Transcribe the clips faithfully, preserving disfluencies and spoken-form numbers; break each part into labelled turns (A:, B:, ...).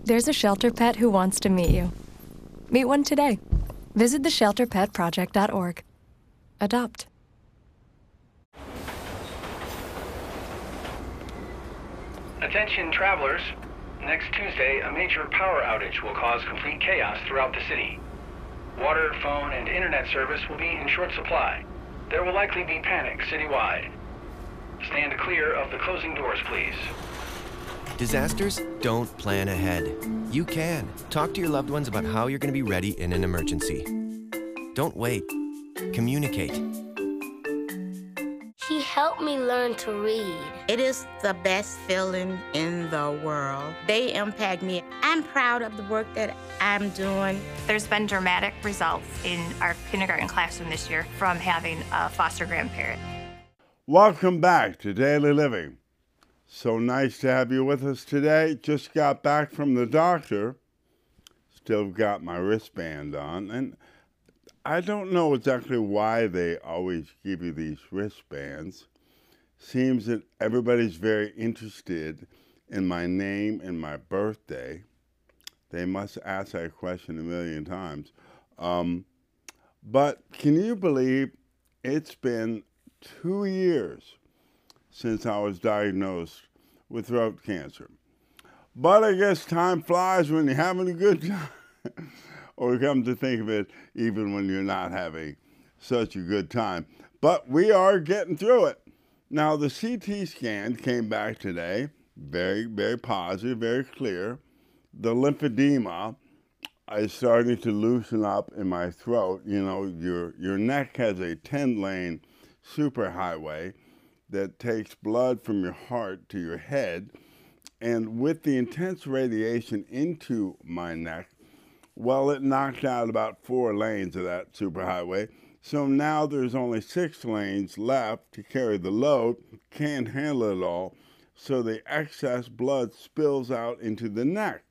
A: There's a shelter pet who wants to meet you. Meet one today. Visit the shelter pet project dot org. Adopt.
B: Attention travelers. Next Tuesday, a major power outage will cause complete chaos throughout the city. Water, phone, and internet service will be in short supply. There will likely be panic citywide. Stand clear of the closing doors, please.
C: Disasters don't plan ahead. You can. Talk to your loved ones about how you're going to be ready in an emergency. Don't wait. Communicate.
D: He helped me learn to read.
E: It is the best feeling in the world. They impact me. I'm proud of the work that I'm doing.
F: There's been dramatic results in our kindergarten classroom this year from having a foster grandparent.
G: Welcome back to Daily Living. So nice to have you with us today. Just got back from the doctor. Still got my wristband on. And I don't know exactly why they always give you these wristbands. Seems that everybody's very interested in my name and my birthday. They must ask that question a million times. Um, but can you believe it's been two years since I was diagnosed with throat cancer? But I guess time flies when you're having a good time. Or come to think of it, even when you're not having such a good time. But we are getting through it. Now, the C T scan came back today, very, very positive, very clear. The lymphedema is starting to loosen up in my throat. You know, your, your neck has a ten-lane superhighway that takes blood from your heart to your head. And with the intense radiation into my neck, well, it knocked out about four lanes of that superhighway. So now there's only six lanes left to carry the load. Can't handle it all. So the excess blood spills out into the neck.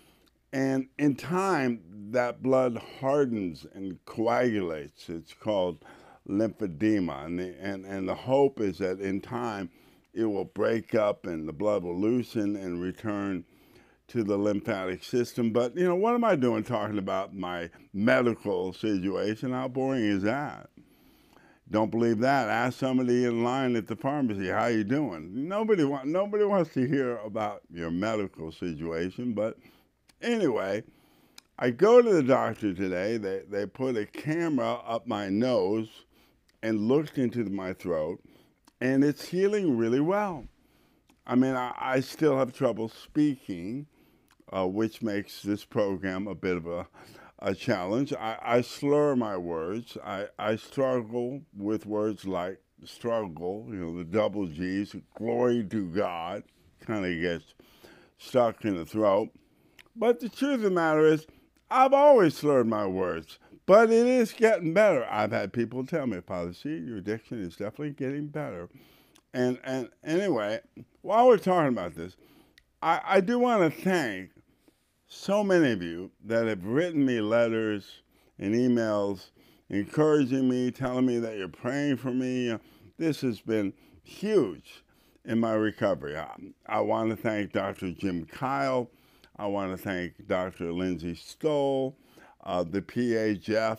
G: And in time, that blood hardens and coagulates. It's called lymphedema. And the, and, and the hope is that in time, it will break up and the blood will loosen and return to the lymphatic system. But, you know, what am I doing talking about my medical situation? How boring is that? Don't believe that? Ask somebody in line at the pharmacy, how you doing? Nobody, want, nobody wants to hear about your medical situation. But anyway, I go to the doctor today. They, they put a camera up my nose and looked into my throat, and it's healing really well. I mean, I, I still have trouble speaking, Uh, which makes this program a bit of a, a challenge. I, I slur my words. I, I struggle with words like struggle, you know, the double G's, glory to God, kind of gets stuck in the throat. But the truth of the matter is, I've always slurred my words, but it is getting better. I've had people tell me, Father C, your diction is definitely getting better. And, and anyway, while we're talking about this, I, I do want to thank so many of you that have written me letters and emails encouraging me, telling me that you're praying for me. This has been huge in my recovery. I, I want to thank Doctor Jim Kyle. I want to thank Doctor Lindsay Stoll, uh, the P A Jeff,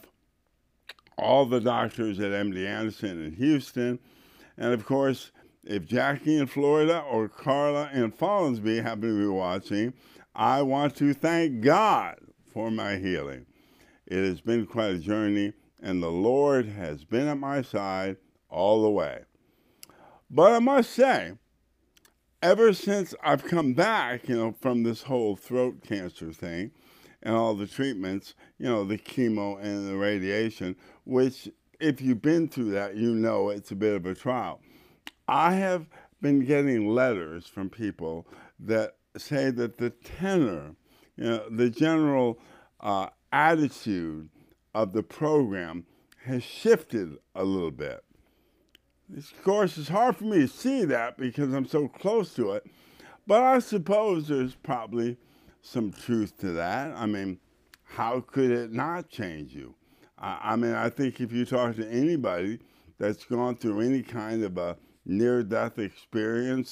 G: all the doctors at M D Anderson in Houston, and of course, if Jackie in Florida or Carla in Fallsby happen to be watching, I want to thank God for my healing. It has been quite a journey, and the Lord has been at my side all the way. But I must say, ever since I've come back, you know, from this whole throat cancer thing and all the treatments, you know, the chemo and the radiation, which if you've been through that, you know it's a bit of a trial. I have been getting letters from people that say that the tenor, you know, the general uh, attitude of the program has shifted a little bit. Of course, it's hard for me to see that because I'm so close to it, but I suppose there's probably some truth to that. I mean, how could it not change you? I, I mean, I think if you talk to anybody that's gone through any kind of a near-death experience,